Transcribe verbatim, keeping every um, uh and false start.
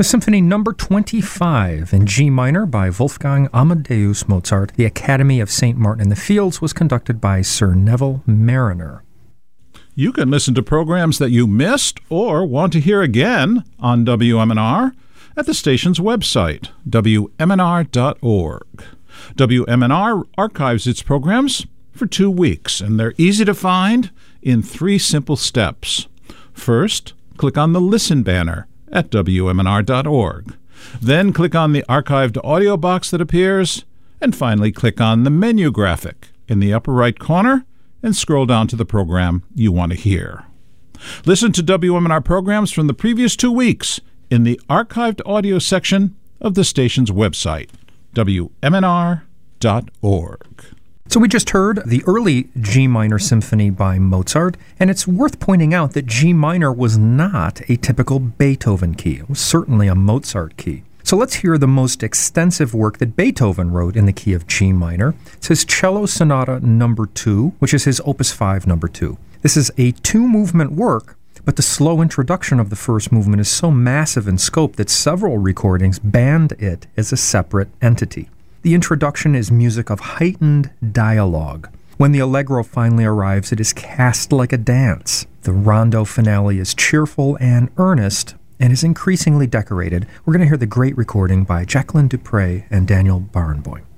The Symphony Number twenty-five in G minor by Wolfgang Amadeus Mozart, the Academy of Saint Martin in the Fields, was conducted by Sir Neville Marriner. You can listen to programs that you missed or want to hear again on W M N R at the station's website, W M N R dot org. W M N R archives its programs for two weeks, and they're easy to find in three simple steps. First, click on the Listen banner at W M N R dot org. Then click on the archived audio box that appears, and finally click on the menu graphic in the upper right corner and scroll down to the program you want to hear. Listen to W M N R programs from the previous two weeks in the archived audio section of the station's website, W M N R dot org. So we just heard the early G minor symphony by Mozart, and it's worth pointing out that G minor was not a typical Beethoven key. It was certainly a Mozart key. So let's hear the most extensive work that Beethoven wrote in the key of G minor. It's his Cello Sonata Number two, which is his Opus five Number two. This is a two-movement work, but the slow introduction of the first movement is so massive in scope that several recordings banned it as a separate entity. The introduction is music of heightened dialogue. When the allegro finally arrives, it is cast like a dance. The rondo finale is cheerful and earnest and is increasingly decorated. We're going to hear the great recording by Jacqueline Dupre and Daniel Barenboim.